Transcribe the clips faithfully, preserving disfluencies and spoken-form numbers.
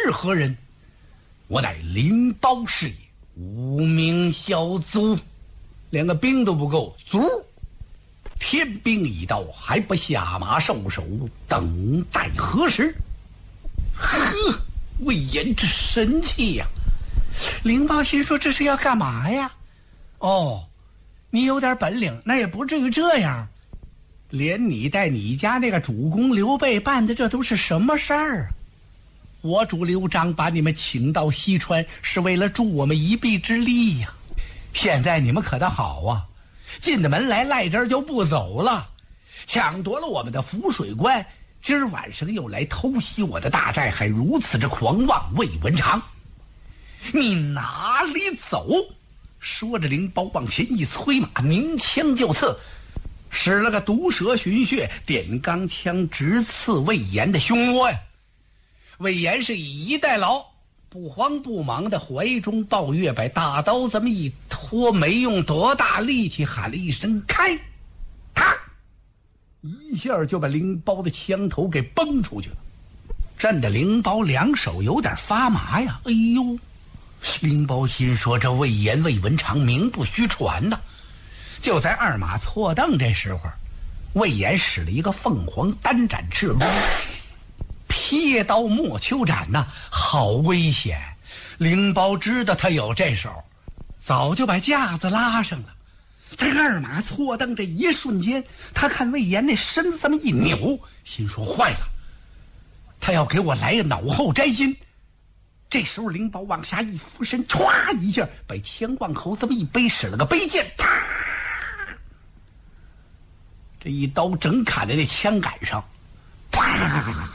是何人？我乃灵包是也，无名小卒，连个兵都不够，卒。天兵已到，还不下马受首，等待何时？呵，魏延之神气呀！灵包心说：“这是要干嘛呀？”哦，你有点本领，那也不至于这样。连你带你家那个主公刘备办的，这都是什么事儿啊？我主刘璋把你们请到西川，是为了助我们一臂之力呀。现在你们可倒好啊，进的门来赖这儿就不走了，抢夺了我们的浮水关，今儿晚上又来偷袭我的大寨，还如此之狂妄。魏文长，你哪里走？说着，灵包往前一催马，鸣枪就刺，使了个毒蛇寻穴，点钢枪直刺魏延的胸窝呀。魏延是以逸待劳，不慌不忙的怀中抱月，把大刀这么一拖，没用多大力气，喊了一声开，啪，一下就把灵包的枪头给崩出去了，震得灵包两手有点发麻呀。哎呦！灵包心说：“这魏延魏文长名不虚传呐！”就在二马错蹬这时候，魏延使了一个凤凰单斩赤龙，撇刀莫秋斩呐，好危险！灵包知道他有这手，早就把架子拉上了。在二马错蹬这一瞬间，他看魏延那身子这么一扭，心说：“坏了，他要给我来个脑后摘心。”这时候灵包往下一俯身，歘一下把枪往后这么一背，使了个背剑，啪，这一刀正砍在那枪杆上，啪，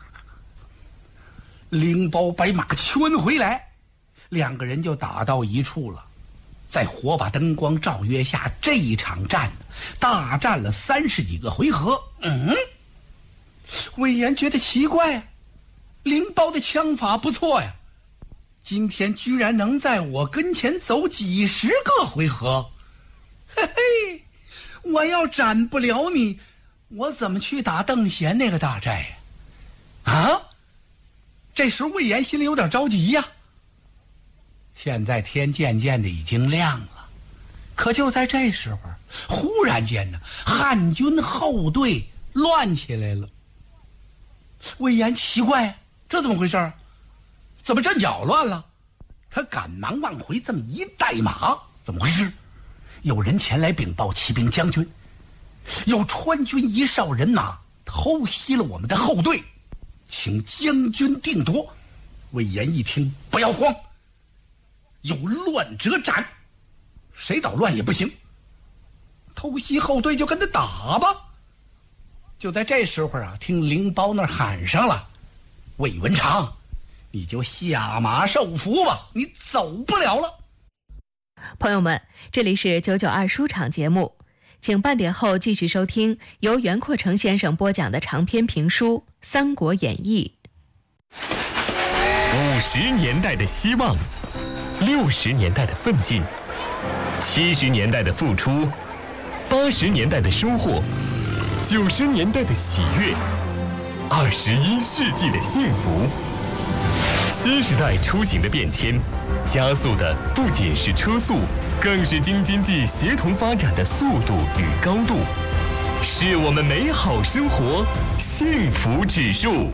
灵包把马圈回来，两个人就打到一处了。在火把灯光照约下，这一场战大战了三十几个回合。嗯，魏延觉得奇怪啊，灵包的枪法不错呀，今天居然能在我跟前走几十个回合，嘿嘿，我要斩不了你，我怎么去打邓贤那个大寨呀？啊！这时候魏延心里有点着急呀。现在天渐渐的已经亮了，可就在这时候，忽然间呢，汉军后队乱起来了。魏延奇怪，这怎么回事？怎么阵脚乱了？他赶忙往回这么一带马，怎么回事？有人前来禀报骑兵将军，有川军一哨人马偷袭了我们的后队，请将军定夺。魏延一听，不要慌，有乱者斩，谁捣乱也不行，偷袭后队就跟他打吧。就在这时候啊，听灵包那喊上了：“魏文长，你就下马受俘吧，你走不了了。” 朋友们，这里是九九二书场节目，请半点后继续收听由袁阔成先生播讲的长篇评书《三国演义》。 五十年代的希望，六十年代的奋进，七十年代的付出，八十年代的收获，九十年代的喜悦，二十一世纪的幸福。新时代出行的变迁，加速的不仅是车速，更是京津冀协同发展的速度与高度，是我们美好生活幸福指数。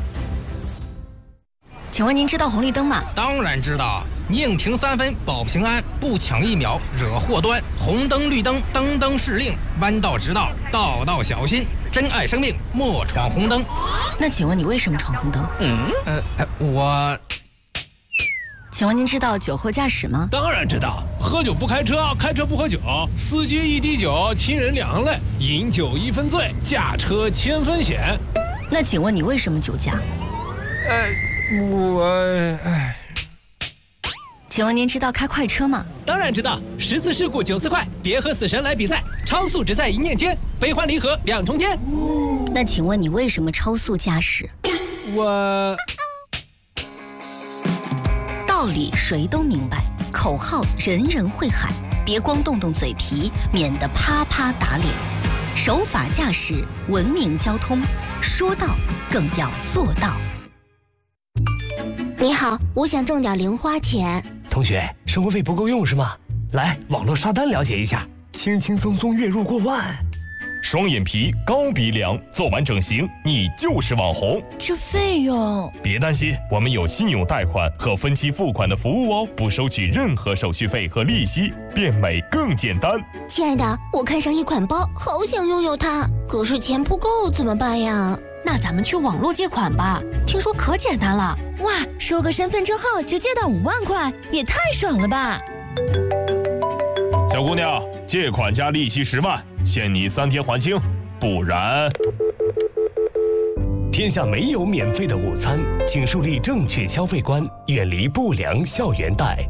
请问您知道红绿灯吗？ 当然知道，宁停三分保平安，不抢一秒惹祸端。红灯绿灯，灯灯是令，弯道直道，道道小心。珍爱生命，莫闯红灯。 那请问你为什么闯红灯？ 嗯，呃，我…… 请问您知道酒后驾驶吗？ 当然知道，喝酒不开车，开车不喝酒，司机一滴酒，亲人两行泪，饮酒一分醉，驾车千分险。 那请问你为什么酒驾？ 呃。我哎， 请问您知道开快车吗？ 当然知道，十次事故九次快，别和死神来比赛，超速只在一念间，悲欢离合两重天。 那请问你为什么超速驾驶？ 我道理谁都明白，口号人人会喊，别光动动嘴皮，免得啪啪打脸。守法驾驶，文明交通，说到更要做到。 你好，我想挣点零花钱。 同学，生活费不够用是吗？来，网络刷单了解一下，轻轻松松月入过万。 双眼皮、高鼻梁，做完整形，你就是网红。 这费用…… 别担心，我们有信用贷款和分期付款的服务哦，不收取任何手续费和利息，变美更简单。 亲爱的，我看上一款包，好想拥有它，可是钱不够怎么办呀？ 那咱们去网络借款吧，听说可简单了。 哇，收个身份证号就借到五万块，也太爽了吧！ 小姑娘，借款加利息十万，限你三天还清，不然…… 天下没有免费的午餐，请树立正确消费观，远离不良校园贷。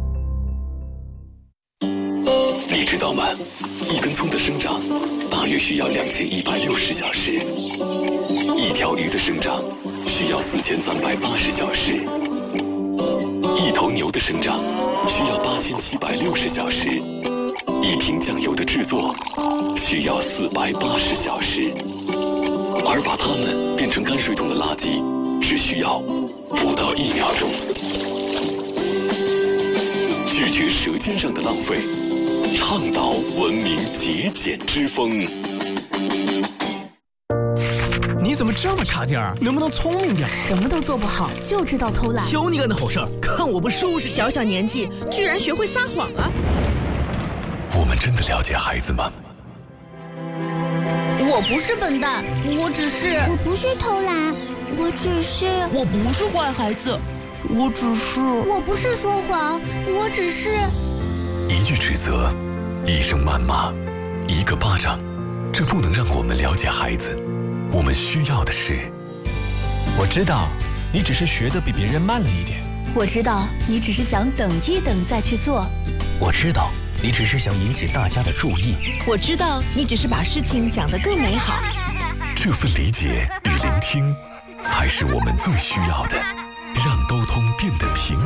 你知道吗？一根葱的生长大约需要两千一百六十小时，一条鱼的生长需要四千三百八十小时，一头牛的生长需要八千七百六十小时，一瓶酱油的制作需要四百八十小时，而把它们变成泔水桶的垃圾只需要不到一秒钟。拒绝舌尖上的浪费，倡导文明节俭之风。 你怎么这么差劲儿？能不能聪明点？ 什么都做不好，就知道偷懒。 求你干的好事儿，看我不收拾你！ 小小年纪居然学会撒谎啊！ 我们真的了解孩子吗？ 我不是笨蛋，我只是…… 我不是偷懒，我只是…… 我不是坏孩子，我只是…… 我不是说谎，我只是…… 一句指责，一声谩骂，一个巴掌，这不能让我们了解孩子。我们需要的是…… 我知道，你只是学得比别人慢了一点。 我知道，你只是想等一等再去做。 我知道，你只是想引起大家的注意。 我知道，你只是把事情讲得更美好。 这份理解与聆听，才是我们最需要的，让沟通变得平